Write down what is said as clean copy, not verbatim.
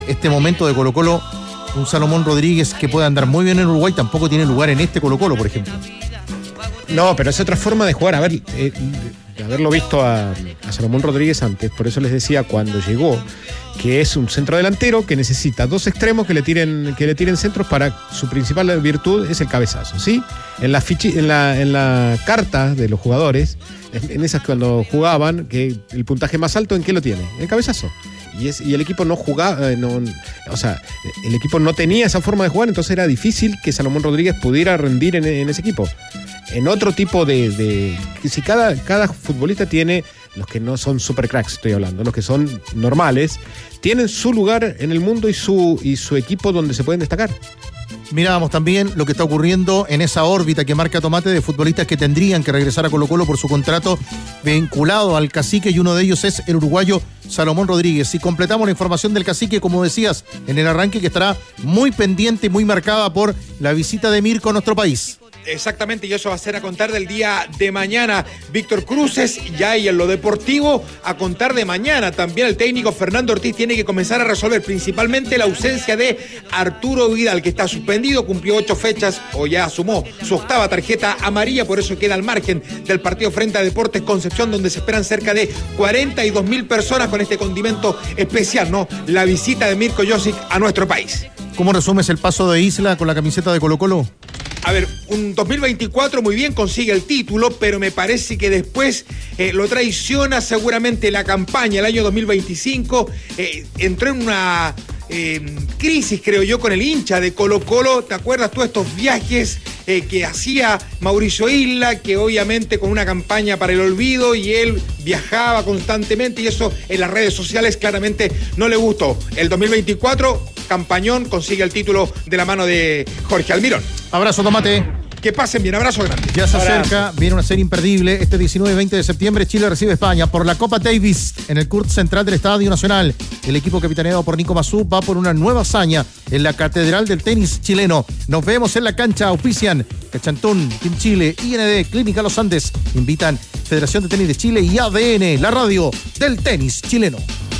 este momento de Colo-Colo, un Salomón Rodríguez que puede andar muy bien en Uruguay tampoco tiene lugar en este Colo-Colo, por ejemplo. No, pero es otra forma de jugar. A ver, de haberlo visto a Salomón Rodríguez antes, por eso les decía cuando llegó que es un centrodelantero que necesita dos extremos que le tiren centros. Para su principal virtud es el cabezazo, ¿sí? En la carta de los jugadores, en esas cuando jugaban, que el puntaje más alto, ¿en qué lo tiene? El cabezazo. Y el equipo no jugaba, o sea, el equipo no tenía esa forma de jugar, entonces era difícil que Salomón Rodríguez pudiera rendir en ese equipo. En otro tipo si cada futbolista tiene, los que no son super cracks, estoy hablando, los que son normales, tienen su lugar en el mundo y su equipo donde se pueden destacar. Mirábamos también lo que está ocurriendo en esa órbita que marca Tomate de futbolistas que tendrían que regresar a Colo-Colo por su contrato vinculado al Cacique, y uno de ellos es el uruguayo Salomón Rodríguez. Y completamos la información del Cacique, como decías en el arranque, que estará muy pendiente y muy marcada por la visita de Mirko a nuestro país. Exactamente, y eso va a ser a contar del día de mañana. Víctor Cruces, ya y en lo deportivo, a contar de mañana. También el técnico Fernando Ortiz tiene que comenzar a resolver principalmente la ausencia de Arturo Vidal, que está suspendido, cumplió 8 fechas o ya sumó su 8ª tarjeta amarilla, por eso queda al margen del partido frente a Deportes Concepción, donde se esperan cerca de 42.000 personas con este condimento especial, ¿no? La visita de Mirko Josic a nuestro país. ¿Cómo resumes el paso de Isla con la camiseta de Colo-Colo? A ver, un 2024 muy bien, consigue el título, pero me parece que después lo traiciona seguramente la campaña. El año 2025 entró en una crisis, creo yo, con el hincha de Colo-Colo. ¿Te acuerdas tú estos viajes que hacía Mauricio Isla, que obviamente con una campaña para el olvido, y él viajaba constantemente, y eso en las redes sociales claramente no le gustó? El 2024, campañón, consigue el título de la mano de Jorge Almirón. Abrazo, Tomate. Que pasen bien, abrazo grande. Ya se acerca, viene una serie imperdible. Este 19 y 20 de septiembre Chile recibe a España por la Copa Davis en el CURT central del Estadio Nacional. El equipo capitaneado por Nico Massú va por una nueva hazaña en la catedral del tenis chileno. Nos vemos en la cancha. Auspician Cachantún, Team Chile, IND, Clínica Los Andes. Invitan Federación de Tenis de Chile y ADN, la radio del tenis chileno.